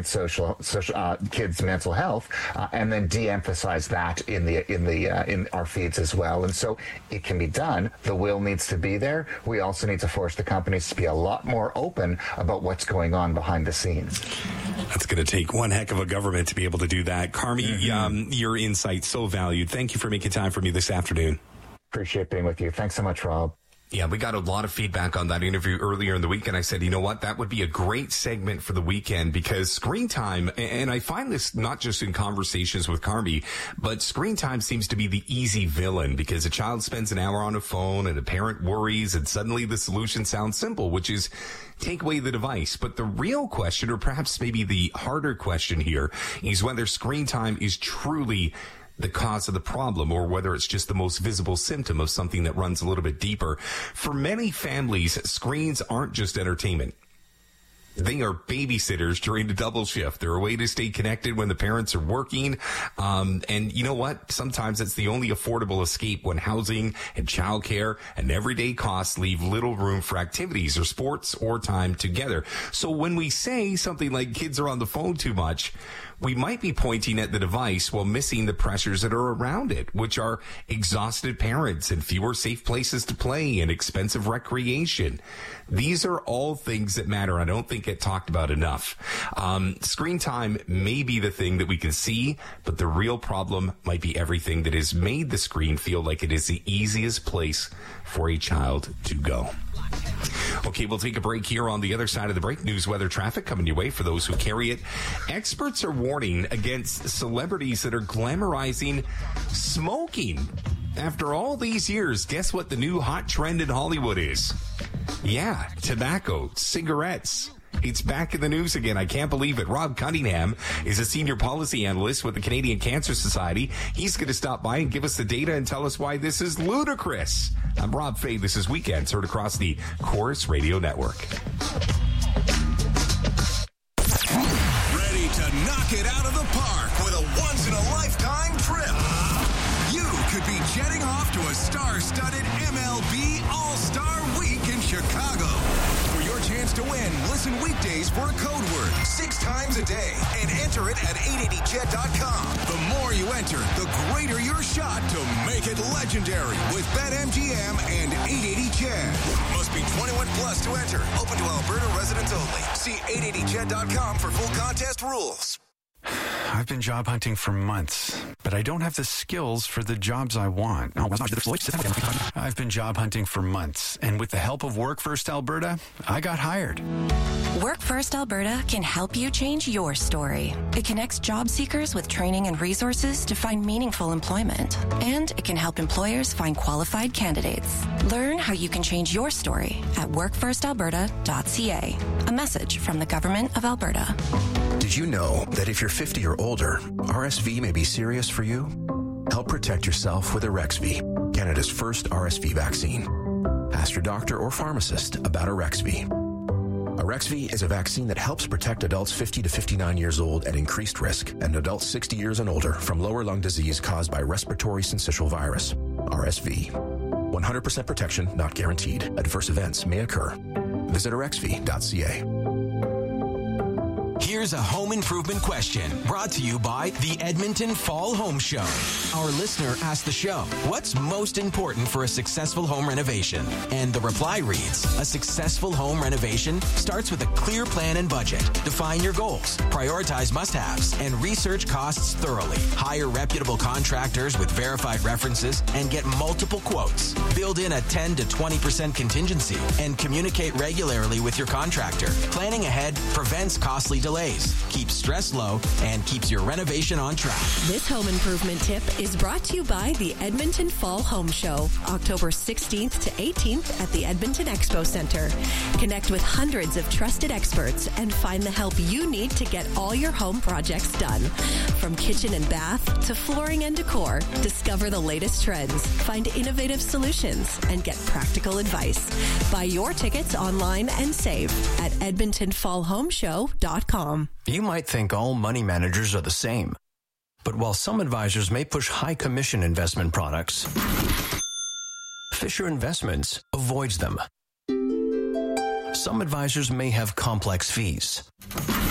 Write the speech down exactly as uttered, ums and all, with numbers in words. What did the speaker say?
kids' social, social uh, kids' mental health, uh, and then de-emphasize that in the in the uh, in our feeds as well. And so it can be done. The will needs to be there. We also need to force the companies to be a lot more open about what's going on behind the scenes. That's going to take one heck of a government to be able to do that. Carmi, mm-hmm. um, your insight so valued. Thank you for making time for me this afternoon. Appreciate being with you. Thanks so much, Rob. Yeah, we got a lot of feedback on that interview earlier in the week, and I said, you know what, that would be a great segment for the weekend, because screen time, and I find this not just in conversations with Carmi, but screen time seems to be the easy villain, because a child spends an hour on a phone and a parent worries, and suddenly the solution sounds simple, which is take away the device. But the real question, or perhaps maybe the harder question here, is whether screen time is truly the cause of the problem, or whether it's just the most visible symptom of something that runs a little bit deeper. For many families, screens aren't just entertainment. They are babysitters during the double shift. They're a way to stay connected when the parents are working. Um, and you know what? Sometimes it's the only affordable escape when housing and childcare and everyday costs leave little room for activities or sports or time together. So when we say something like kids are on the phone too much, we might be pointing at the device while missing the pressures that are around it, which are exhausted parents and fewer safe places to play and expensive recreation. These are all things that matter. I don't think get talked about enough. Um, screen time may be the thing that we can see, but the real problem might be everything that has made the screen feel like it is the easiest place for a child to go. Okay, we'll take a break here. On the other side of the break, news, weather, traffic coming your way for those who carry it. Experts are warning against celebrities that are glamorizing smoking. After all these years, guess what the new hot trend in Hollywood is? Yeah, tobacco, cigarettes. It's back in the news again. I can't believe it. Rob Cunningham is a senior policy analyst with the Canadian Cancer Society. He's going to stop by and give us the data and tell us why this is ludicrous. I'm Rob Fay. This is Weekends, heard across the Chorus Radio Network. Ready to knock it out of the park with a once-in-a-lifetime trip. You could be jetting off to a star-studded M L B All-Star Week in Chicago. For your chance to win, listen weekdays for a code word six times a day and enter it at eight eighty jet dot com. The more you enter, the greater your shot to make it legendary with BetMGM and eight eighty jet. Must be twenty-one plus to enter. Open to Alberta residents only. See eight eighty jet dot com for full contest rules. I've been job hunting for months, but I don't have the skills for the jobs I want. I've been job hunting for months, and with the help of Work First Alberta, I got hired. Work First Alberta can help you change your story. It connects job seekers with training and resources to find meaningful employment, and it can help employers find qualified candidates. Learn how you can change your story at work first alberta dot c a. A message from the Government of Alberta. Did you know that if you're fifty or older, R S V may be serious for you? Help protect yourself with Arexvy, Canada's first R S V vaccine. Ask your doctor or pharmacist about Arexvy. Arexvy is a vaccine that helps protect adults fifty to fifty-nine years old at increased risk and adults sixty years and older from lower lung disease caused by respiratory syncytial virus, R S V. one hundred percent protection not guaranteed. Adverse events may occur. Visit arexvy dot c a. Here's a home improvement question brought to you by the Edmonton Fall Home Show. Our listener asked the show, what's most important for a successful home renovation? And the reply reads, a successful home renovation starts with a clear plan and budget. Define your goals, prioritize must-haves, and research costs thoroughly. Hire reputable contractors with verified references and get multiple quotes. Build in a ten to twenty percent contingency and communicate regularly with your contractor. Planning ahead prevents costly delays, keeps stress low, and keeps your renovation on track. This home improvement tip is brought to you by the Edmonton Fall Home Show, October sixteenth to eighteenth at the Edmonton Expo Center. Connect with hundreds of trusted experts and find the help you need to get all your home projects done. From kitchen and bath to flooring and decor, discover the latest trends, find innovative solutions, and get practical advice. Buy your tickets online and save at edmonton fall home show dot com. You might think all money managers are the same. But while some advisors may push high commission investment products, Fisher Investments avoids them. Some advisors may have complex fees.